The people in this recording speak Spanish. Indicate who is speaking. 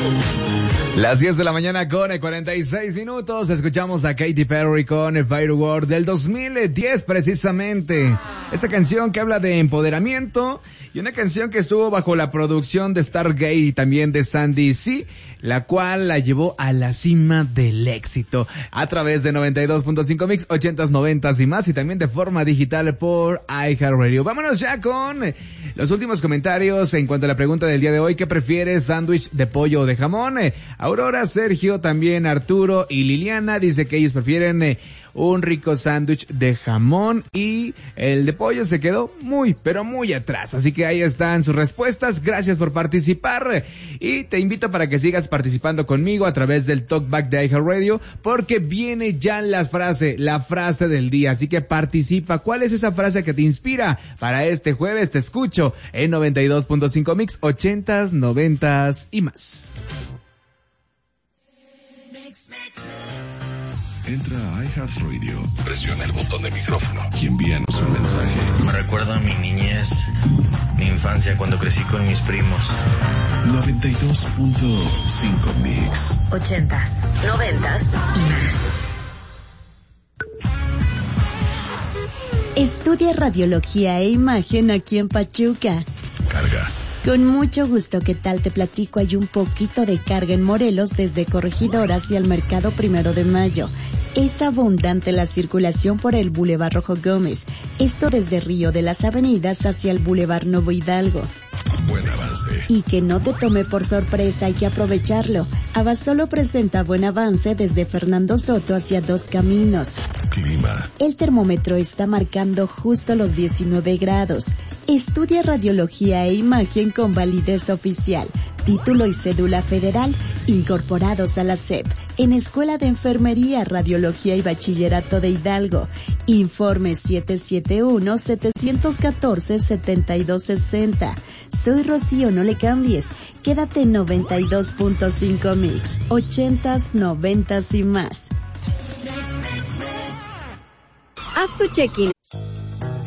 Speaker 1: Las 10 de la mañana con 46 minutos. Escuchamos a Katy Perry con Firework del 2010 precisamente. Esta canción que habla de empoderamiento y una canción que estuvo bajo la producción de Stargate y también de Sandy C, la cual la llevó a la cima del éxito a través de 92.5 Mix, 80s, 90s y más, y también de forma digital por iHeartRadio. Vámonos ya con los últimos comentarios en cuanto a la pregunta del día de hoy. ¿Qué prefieres, sándwich de pollo o de jamón? Aurora, Sergio, también Arturo y Liliana dice que ellos prefieren un rico sándwich de jamón, y el de pollo se quedó muy, pero muy atrás. Así que ahí están sus respuestas. Gracias por participar y te invito para que sigas participando conmigo a través del Talkback de iHeartRadio, porque viene ya la frase del día. Así que participa. ¿Cuál es esa frase que te inspira para este jueves? Te escucho en 92.5 Mix, 80s, 90s y más.
Speaker 2: Entra a iHeartRadio, presiona el botón de micrófono y envíanos un mensaje.
Speaker 3: Me recuerda a mi niñez, mi infancia, cuando crecí con mis primos.
Speaker 2: 92.5 Mix.
Speaker 4: 80s, 90s y más.
Speaker 5: Estudia radiología e imagen aquí en Pachuca.
Speaker 2: Carga.
Speaker 5: Con mucho gusto, ¿qué tal? Te platico, hay un poquito de carga en Morelos desde Corregidor hacia el Mercado 1 de Mayo. Es abundante la circulación por el Boulevard Rojo Gómez. Esto desde Río de las Avenidas hacia el Boulevard Nuevo Hidalgo.
Speaker 2: Buen avance.
Speaker 5: Y que no te tome por sorpresa, hay que aprovecharlo. Abasolo presenta buen avance desde Fernando Soto hacia Dos Caminos.
Speaker 2: Clima.
Speaker 5: El termómetro está marcando justo los 19 grados. Estudia radiología e imagen con validez oficial, título y cédula federal, incorporados a la SEP, en Escuela de Enfermería, Radiología y Bachillerato de Hidalgo. Informe 771-714-7260. Soy Rocío, no le cambies. Quédate en 92.5 Mix, 80s, 90s y más.
Speaker 6: Haz tu check-in